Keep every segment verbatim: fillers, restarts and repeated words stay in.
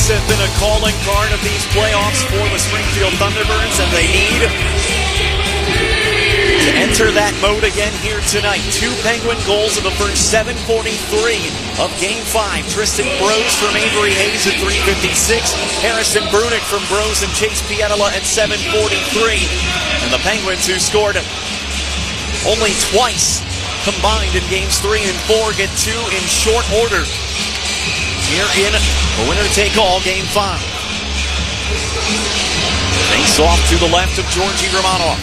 Penguins have been a calling card of these playoffs for the Springfield Thunderbirds, and they need to enter that mode again here tonight. Two Penguin goals in the first seven forty-three of Game five. Tristan Brose from Avery Hayes at three fifty-six. Harrison Brunick from Brose and Chase Pietila at seven forty-three. And the Penguins, who scored only twice combined in Games three and four, get two in short order here in a winner-take-all Game five. Face off to the left of Georgi Romanov.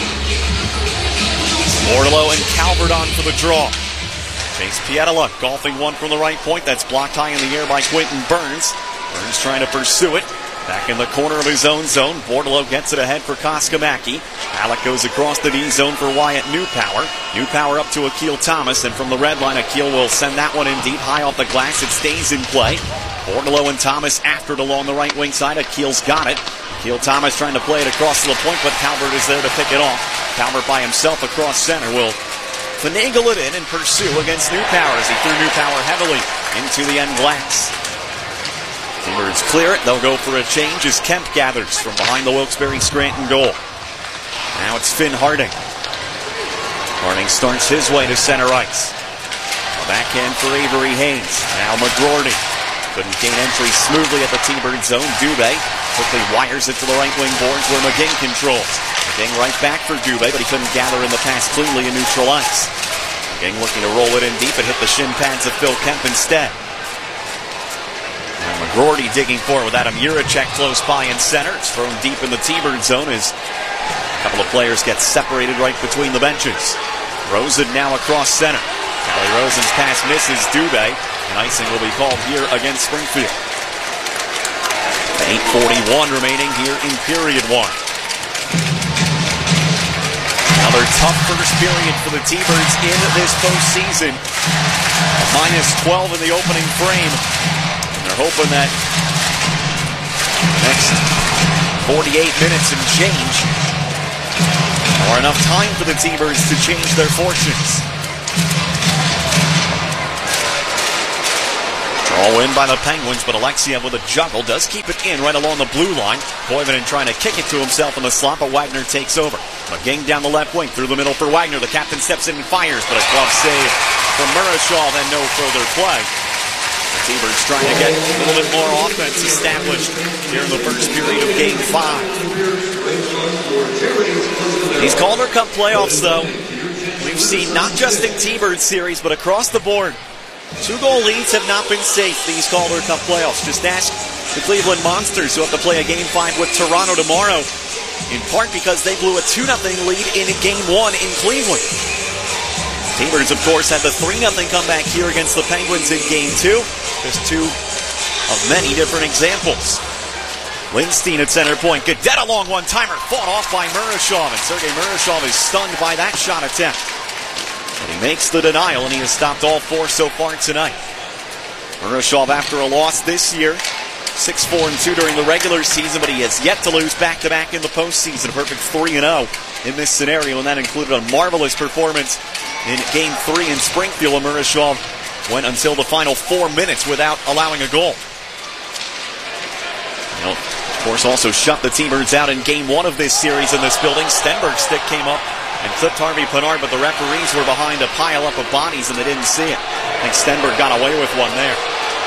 Bordeleau and Calvert on for the draw. Chase Pietila golfing one from the right point. That's blocked high in the air by Quentin Burns. Burns trying to pursue it. Back in the corner of his own zone. Bordeleau gets it ahead for Koskamaki. Alec goes across the D zone for Wyatt Newpower. Newpower up to Akil Thomas, and from the red line, Akil will send that one in deep, high off the glass. It stays in play. Bordeleau and Thomas after it along the right wing side. Akil's got it. Akil Thomas trying to play it across to the point, but Calvert is there to pick it off. Calvert by himself across center will finagle it in and pursue against Newpower as he threw Newpower heavily into the end glass. T-Birds clear it. They'll go for a change as Kemp gathers from behind the Wilkes-Barre Scranton goal. Now it's Finn Harding. Harding starts his way to center ice. Backhand for Avery Hayes. Now McGroarty. Couldn't gain entry smoothly at the T-Bird zone. Dubé quickly wires it to the right wing boards where McGinn controls. McGinn right back for Dubé, but he couldn't gather in the pass cleanly in neutral ice. McGinn looking to roll it in deep and hit the shin pads of Phil Kemp instead. Now McGroarty digging for it with Adam Jiricek close by in center. It's thrown deep in the T-Bird zone as a couple of players get separated right between the benches. Rosen now across center. Callie Rosen's pass misses Dubé, and icing will be called here against Springfield. eight forty-one remaining here in period one. Another tough first period for the T-Birds in this postseason. A minus twelve in the opening frame. And they're hoping that the next forty-eight minutes and change are enough time for the T-Birds to change their fortunes. Draw win by the Penguins, but Alexiev with a juggle does keep it in right along the blue line. Koivunen trying to kick it to himself in the slot, but Wagner takes over. McGinn down the left wing, through the middle for Wagner. The captain steps in and fires, but a glove save from Murashov and no further play. The T-Birds trying to get a little bit more offense established here in the first period of Game five. These Calder Cup playoffs, though, we've seen not just in T-Bird series, but across the board. Two-goal leads have not been safe these Calder Cup playoffs. Just ask the Cleveland Monsters, who have to play a Game five with Toronto tomorrow, in part because they blew a two nothing lead in Game one in Cleveland. T-Birds, of course, had the three nothing comeback here against the Penguins in Game two. Just two of many different examples. Lindstein at center point. Gadet a long one-timer, fought off by Murashov, and Sergei Murashov is stunned by that shot attempt. But he makes the denial, and he has stopped all four so far tonight. Murashov, after a loss this year, six four and two during the regular season, but he has yet to lose back-to-back in the postseason. A perfect three and oh in this scenario, and that included a marvelous performance in Game three in Springfield, where Murashov went until the final four minutes without allowing a goal. You know, of course, also shut the T-Birds out in Game one of this series in this building. Stenberg's stick came up and clipped Harvey Pinard, but the referees were behind a pile-up of bodies and they didn't see it. I think Stenberg got away with one there.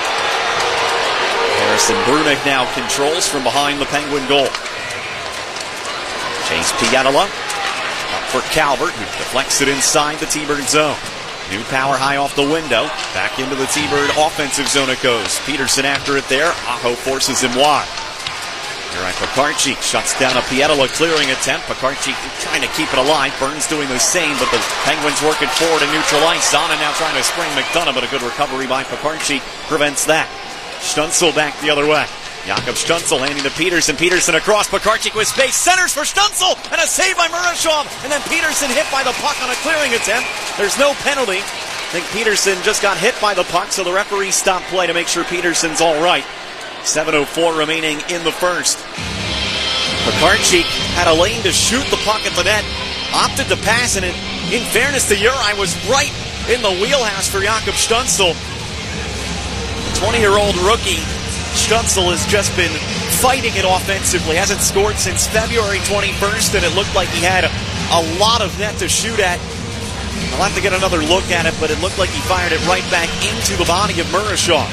Harrison Brunick now controls from behind the Penguin goal. Chase Pietila up for Calvert, who deflects it inside the T-Bird zone. Newpower high off the window. Back into the T-Bird offensive zone it goes. Peterson after it there. Aho forces him wide. Juraj Pekarczyk shuts down a Pietila clearing attempt. Pekarczyk trying to keep it alive. Burns doing the same, but the Penguins working forward in neutral ice. Zana now trying to spring McDonough, but a good recovery by Pekarczyk prevents that. Stützle back the other way. Jakob Stützle handing to Peterson. Peterson across. Pekarczyk with space. Centers for Stützle, and a save by Murashov. And then Peterson hit by the puck on a clearing attempt. There's no penalty. I think Peterson just got hit by the puck, so the referee stopped play to make sure Peterson's all right. seven oh four remaining in the first. Pekarczyk had a lane to shoot the puck at the net, opted to pass, and in, in fairness to Juraj, was right in the wheelhouse for Jakob Stützle. The twenty-year-old rookie Stutzel has just been fighting it offensively. Hasn't scored since February twenty-first, and it looked like he had a, a lot of net to shoot at. I'll have to get another look at it, but it looked like he fired it right back into the body of Murashov.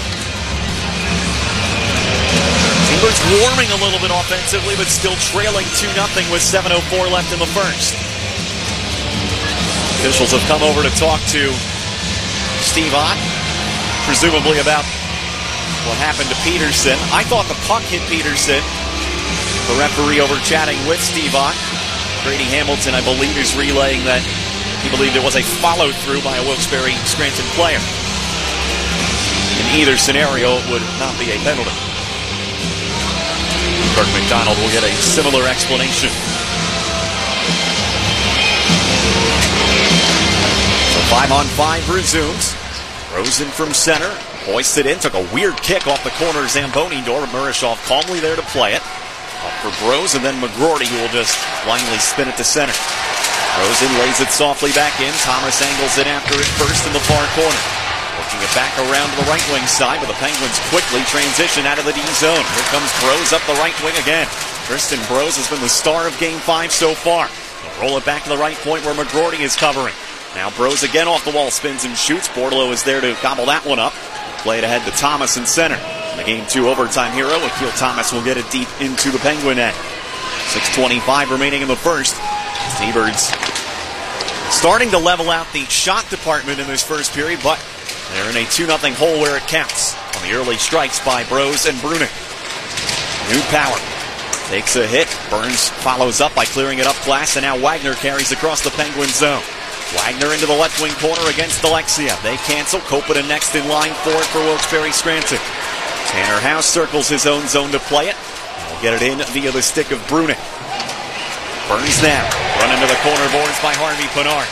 T-Birds warming a little bit offensively, but still trailing two nothing with seven oh four left in the first. Officials have come over to talk to Steve Ott, presumably about what happened to Peterson. I thought the puck hit Peterson. The referee over chatting with Steve Ott. Brady Hamilton, I believe, is relaying that he believed it was a follow-through by a Wilkes-Barre Scranton player. In either scenario, it would not be a penalty. Kirk McDonald will get a similar explanation. So five on five resumes. Rosen from center, hoisted in, took a weird kick off the corner Zamboni door, but Murashov calmly there to play it. Up for Brose, and then McGroarty, who will just blindly spin it to center. Rosen lays it softly back in. Thomas angles it after it first in the far corner. Working it back around to the right wing side, but the Penguins quickly transition out of the D zone. Here comes Brose up the right wing again. Tristan Brose has been the star of game five so far. They'll roll it back to the right point where McGroarty is covering. Now Brose again off the wall, spins and shoots. Bordeleau is there to gobble that one up. Play it ahead to Thomas in center. The game two overtime hero, Akil Thomas, will get it deep into the Penguin net. six twenty-five remaining in the first. T-Birds starting to level out the shot department in this first period, but they're in a two nothing hole where it counts on the early strikes by Brose and Brunik. New power. Takes a hit. Burns follows up by clearing it up glass, and now Wagner carries across the Penguin zone. Wagner into the left wing corner against Alexia. They cancel. Kopita next in line for it for Wilkes-Barre Scranton. Tanner House circles his own zone to play it. He'll get it in via the stick of Brunik. Burns now. Run into the corner boards by Harvey Pinard.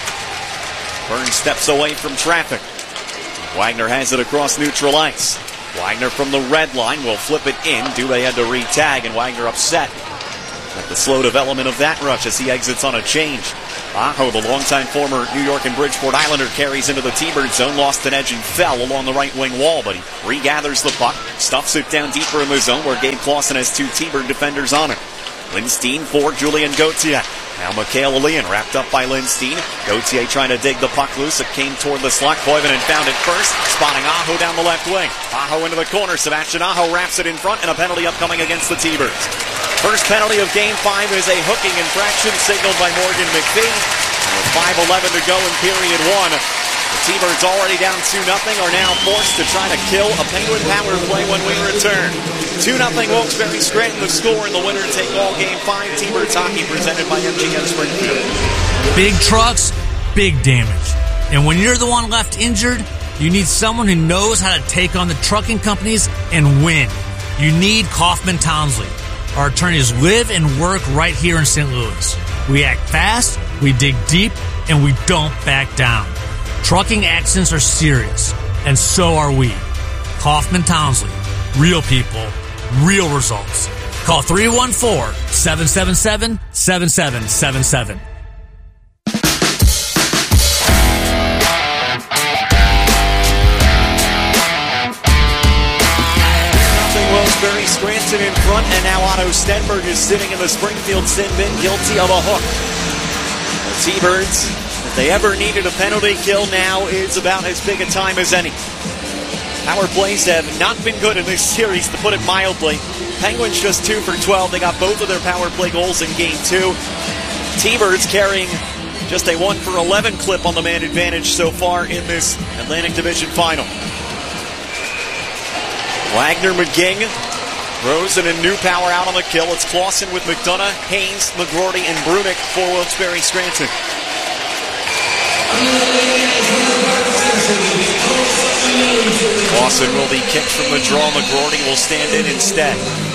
Burns steps away from traffic. Wagner has it across neutral ice. Wagner from the red line will flip it in. Dubé had to re-tag, and Wagner upset at the slow development of that rush as he exits on a change. Aho, the longtime former New York and Bridgeport Islander, carries into the T-Bird zone, lost an edge and fell along the right wing wall, but he regathers the puck, stuffs it down deeper in the zone where Gabe Clausen has two T-Bird defenders on him. Lindstein for Julian Gauthier. Now Mikhail Alian wrapped up by Lindstein. Gauthier trying to dig the puck loose. It came toward the slot. Koivunen found it first, spotting Aho down the left wing. Aho into the corner. Sebastian Aho wraps it in front, and a penalty upcoming against the T-Birds. First penalty of game five is a hooking infraction signaled by Morgan McPhee. And with five eleven to go in period one, the T-Birds already down two nothing are now forced to try to kill a Penguin power play when we return. two nothing Wilkes-Barre Scranton the score, and the winner take all game five. T-Birds hockey presented by M G M Springfield. Big trucks, big damage. And when you're the one left injured, you need someone who knows how to take on the trucking companies and win. You need Kaufman Townsley. Our attorneys live and work right here in Saint Louis. We act fast, we dig deep, and we don't back down. Trucking accidents are serious, and so are we. Kaufman Townsley. Real people, real results. Call three one four, seven seven seven, seven seven seven seven. Wilkes-Barre Scranton in front, and now Otto Stenberg is sitting in the Springfield sin bin, guilty of a hook. The T-Birds, if they ever needed a penalty kill, now is about as big a time as any. Power plays have not been good in this series, to put it mildly. Penguins just two for twelve. They got both of their power play goals in game two. T-Birds carrying just a one for eleven clip on the man advantage so far in this Atlantic Division final. Wagner, McGing, Rosen and New Power out on the kill. It's Clausen with McDonough, Haynes, McGroarty, and Brunik for Wilkes-Barre Scranton. Clausen will be kicked from the draw. McGroarty will stand in instead.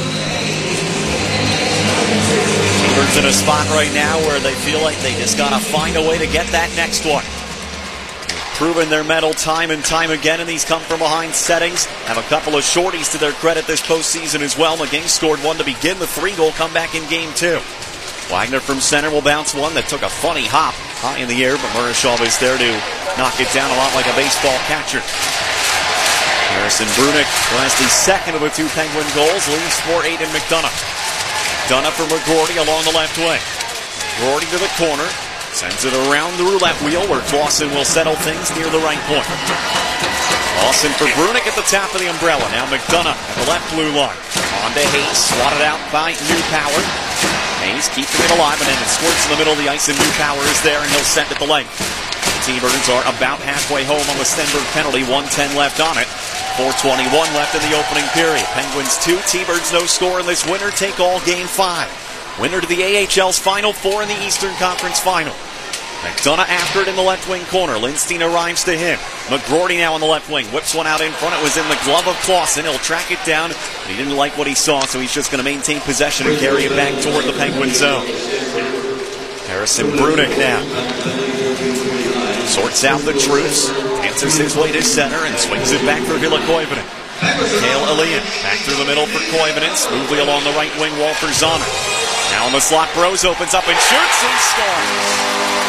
T-Birds in a spot right now where they feel like they just got to find a way to get that next one. Proven their mettle time and time again in these come-from-behind settings. Have a couple of shorties to their credit this postseason as well. McGing scored one to begin the three-goal comeback in game two. Wagner from center will bounce one that took a funny hop high in the air, but Murashov is there to knock it down a lot like a baseball catcher. Harrison Brunick, who has the second of the two Penguin goals, leaves for Aidan McDonough. McDonough for McGroarty along the left wing. McGroarty to the corner. Sends it around the roulette wheel where Clausen will settle things near the right point. Clausen for Brunick at the top of the umbrella. Now McDonough at the left blue line. On to Hayes. Swatted out by Newpower. Hayes keeping it alive, and then it squirts in the middle of the ice, and Newpower is there, and he'll send it the length. The T-Birds are about halfway home on the Stenberg penalty. one ten left on it. four twenty-one left in the opening period. Penguins two, T-Birds no score in this winner. Take all game five. Winner to the A H L's Final Four in the Eastern Conference Final. McDonough after it in the left wing corner. Lindstein arrives to him. McGroarty now on the left wing. Whips one out in front. It was in the glove of Clausen. He'll track it down. But he didn't like what he saw, so he's just going to maintain possession and carry it back toward the Penguin zone. Harrison Brunick now sorts out the truce. Answers his way to center and swings it back for Ville Koivunen. Cale Elian back through the middle for Koivunen. Smoothly along the right wing, Walter Zahner. Now in the slot, Bros opens up and shoots and scores.